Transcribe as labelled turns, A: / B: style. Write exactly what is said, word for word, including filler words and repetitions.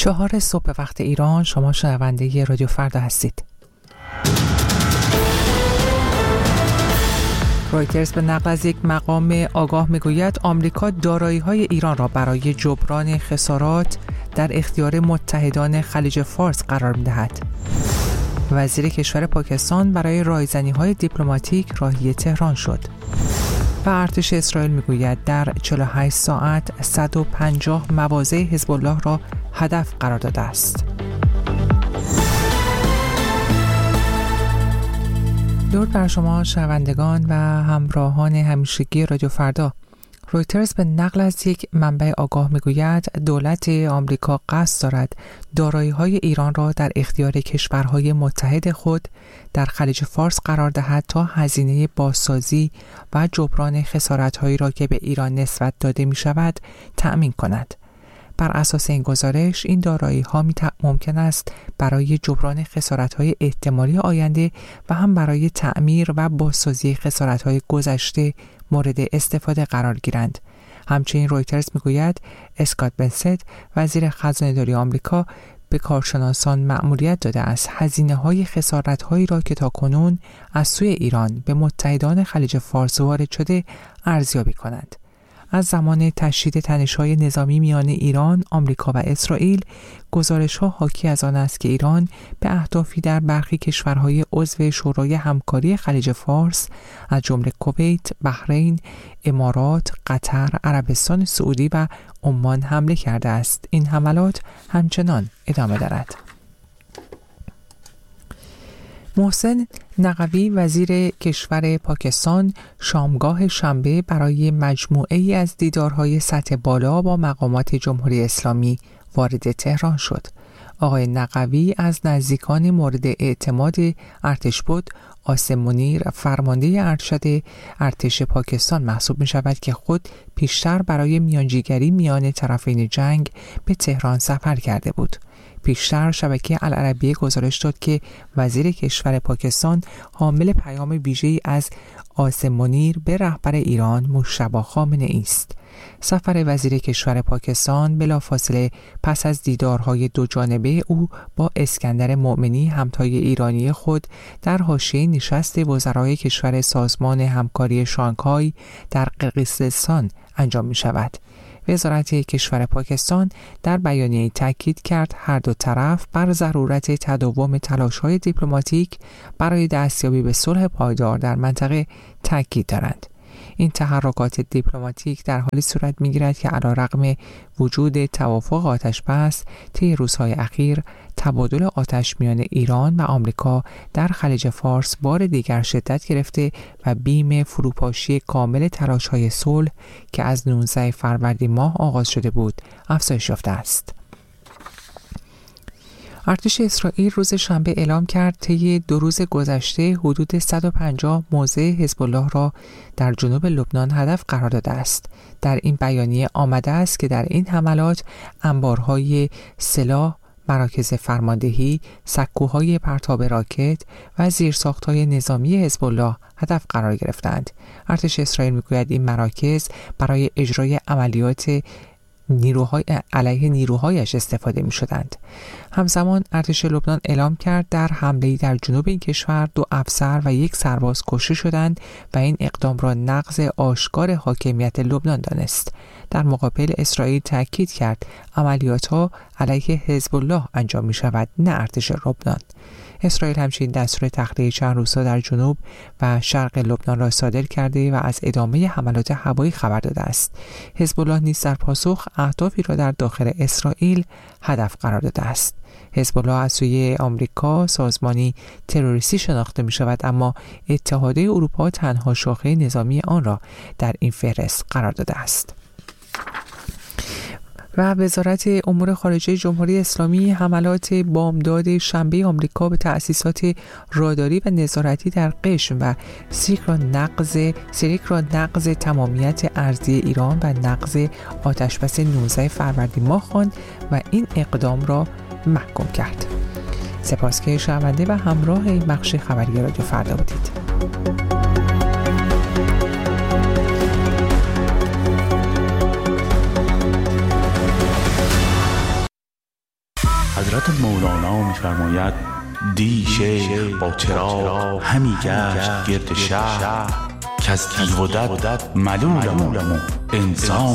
A: چهار صبح وقت ایران. شما شنونده رادیو فردا هستید. رویترز به نقل از یک مقام آگاه میگوید آمریکا دارایی‌های ایران را برای جبران خسارات در اختیار متحدان خلیج فارس قرار می‌دهد. وزیر کشور پاکستان برای رایزنی‌های دیپلماتیک راهی تهران شد. و ارتش اسرائیل میگوید در چهل و هشت ساعت صد و پنجاه مواضع حزب الله را هدف قرار داده است. درود بر شما شنوندگان و همراهان همیشگی رادیو فردا. رویترز به نقل از یک منبع آگاه میگوید دولت آمریکا قصد دارد دارایی‌های ایران را در اختیار کشورهای متحد خود در خلیج فارس قرار دهد تا هزینه بازسازی و جبران خسارت‌هایی را که به ایران نسبت داده می‌شود تأمین کند. بر اساس این گزارش این دارایی‌ها ممکن است برای جبران خسارت‌های احتمالی آینده و هم برای تعمیر و بازسازی خسارت‌های گذشته مورد استفاده قرار گیرند. همچنین رویترز میگوید اسکات بنست وزیر خزانه‌داری آمریکا به کارشناسان مأموریت داده است هزینه‌های خسارت‌هایی را که تاکنون از سوی ایران به متحدان خلیج فارس وارد شده ارزیابی کنند. از زمان تشدید تنش‌های نظامی میان ایران، آمریکا و اسرائیل، گزارش‌ها حاکی از آن است که ایران به اهدافی در برخی کشورهای عضو شورای همکاری خلیج فارس از جمله کویت، بحرین، امارات، قطر، عربستان سعودی و عمان حمله کرده است. این حملات همچنان ادامه دارد. محسن نقوی وزیر کشور پاکستان شامگاه شنبه برای مجموعه ای از دیدارهای سطح بالا با مقامات جمهوری اسلامی وارد تهران شد. آقای نقوی از نزدیکان مورد اعتماد ارتش بود آسم منیر فرمانده ارشد ارتش پاکستان محسوب می شود که خود پیشتر برای میانجیگری میان طرفین جنگ به تهران سفر کرده بود. پیشتر شبکه العربیه گزارش داد که وزیر کشور پاکستان حامل پیام ویژه‌ای از آسم منیر به رهبر ایران مجتبی خامنه‌ای است. سفر وزیر کشور پاکستان بلافاصله پس از دیدارهای دو جانبه او با اسکندر مؤمنی همتای ایرانی خود در حاشیه نشست وزرای کشور سازمان همکاری شانگهای در قرقیزستان انجام می شود. وزارت کشور پاکستان در بیانیه‌ای تاکید کرد هر دو طرف بر ضرورت تداوم تلاش‌های دیپلماتیک برای دستیابی به صلح پایدار در منطقه تاکید دارند. این تحرکات دیپلماتیک در حالی صورت می‌گیرد که علیرغم وجود توافق آتش‌بس طی روزهای اخیر تبادل آتش میان ایران و آمریکا در خلیج فارس بار دیگر شدت گرفته و بیم فروپاشی کامل تلاش‌های صلح که از نوزده فروردین ماه آغاز شده بود افزایش یافته است. ارتش اسرائیل روز شنبه اعلام کرد طی دو روز گذشته حدود صد و پنجاه موضع حزب الله را در جنوب لبنان هدف قرار داده است. در این بیانیه آمده است که در این حملات انبارهای سلاح، مراکز فرماندهی، سکوهای پرتاب راکت و زیرساخت‌های نظامی حزب الله هدف قرار گرفتند. ارتش اسرائیل میگوید این مراکز برای اجرای عملیات نیروهای علیه نیروهایش استفاده می شدند. همزمان ارتش لبنان اعلام کرد در حمله‌ای در جنوب این کشور دو افسر و یک سرباز کشته شدند و این اقدام را نقض آشکار حاکمیت لبنان دانست. در مقابل اسرائیل تاکید کرد عملیات‌ها علیه حزب الله انجام می شود نه ارتش لبنان. اسرائیل همچنین دستور تخلیه چند روستا در جنوب و شرق لبنان را صادر کرده و از ادامه حملات هوایی خبر داده است. حزب الله نیز در پاسخ اهدافی را در داخل اسرائیل هدف قرار داده است. حزب الله از سوی آمریکا سازمانی تروریستی شناخته می شود، اما اتحادیه اروپا تنها شاخه نظامی آن را در این فهرست قرار داده است. و وزارت امور خارجه جمهوری اسلامی حملات بامداد شنبه آمریکا به تأسیسات راداری و نظارتی در قشم و سیریک را نقض سیریک را نقض تمامیت ارضی ایران و نقض آتشبس نوزده فروردین ماه خواند و این اقدام را محکوم کرد. سپاس که شنونده و همراه این بخش خبری رادیو فردا بودید.
B: حضرت مولانا می‌فرماید دی شیخ با چراغ همی گشت گرد شهر که از دیو و دد ملولم و انسان